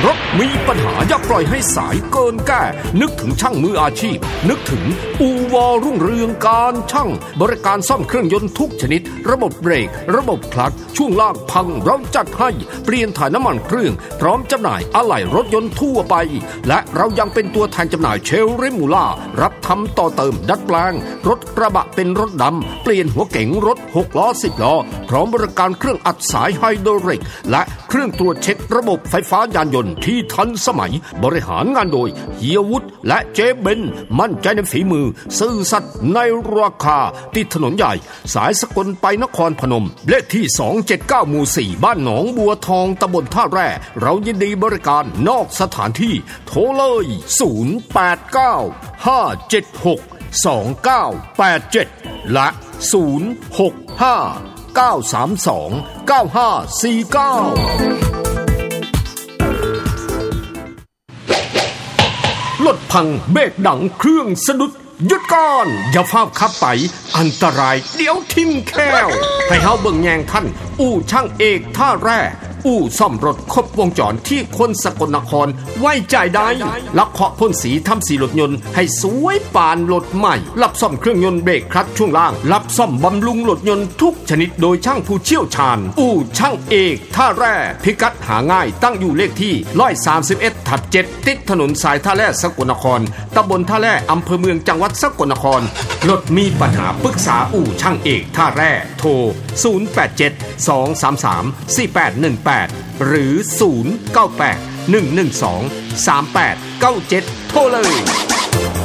รถมีปัญหาอย่าปล่อยให้สายเกินแก้นึกถึงช่างมืออาชีพนึกถึงอู่วอรุ่งเรืองการช่างบริการซ่อมเครื่องยนต์ทุกชนิดระบบเบรกระบบคลัตช์ช่วงล่างพังเราจัดให้เปลี่ยนถ่ายน้ำมันเครื่องพร้อมจำหน่ายอะไหล่รถยนต์ทั่วไปและเรายังเป็นตัวแทนจำหน่ายเชลเรมูล่ารับทำต่อเติมดัดแปลงรถกระบะเป็นรถดำเปลี่ยนหัวเก๋งรถ6ล้อ10ล้อพร้อมบริการเครื่องอัดสายไฮดรอลิกและเครื่องตรวจเช็คระบบไฟฟ้ายานยนต์ที่ทันสมัยบริหารงานโดยเฮียวุฒิและเจ๊เบนมั่นใจในฝีมือซื่อสัตย์ในราคาติดถนนใหญ่สายสกลไปนครพนมเลขที่279หมู่4บ้านหนองบัวทองตำบลท่าแร่เรายินดีบริการนอกสถานที่โทรเลย089-576-2987และ065-932-9549รถพังเบรกดังเครื่องสะดุดหยุดก่อนอย่าฟ้าวขับไปอันตรายเดี๋ยวทิ่มแค้วให้เฮาเบิ่งแยงท่านอู่ช่างเอกท่าแร่อู่ซ่อมรถครบวงจรที่คนสกลนครไว้ใจได้รับเคาะพ่นสีทำสีรถยนต์ให้สวยปานรถใหม่รับซ่อมเครื่องยนต์เบรกคลัตช์ช่วงล่างรับซ่อมบำรุงรถยนต์ทุกชนิดโดยช่างผู้เชี่ยวชาญอู่ช่างเอกท่าแร่พิกัดหาง่ายตั้งอยู่เลขที่131/7ติดถนนสายท่าแร่สกลนครตำบลท่าแร่อำเภอเมืองจังหวัดสกลนครรถมีปัญหาปรึกษาอู่ช่างเอกท่าแร่โทร087-233-4818หรือ098-112-3897โทรเลย